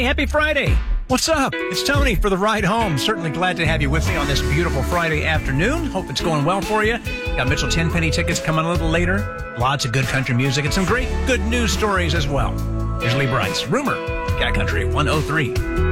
Hey, happy Friday. What's up? It's Tony for the ride home. Certainly glad to have you with me on this beautiful Friday afternoon. Hope it's going well for you. Got Mitchell Tenpenny tickets coming a little later. Lots of good country music and some great good news stories as well. Here's Lee Brice. Rumor, Cat Country 103.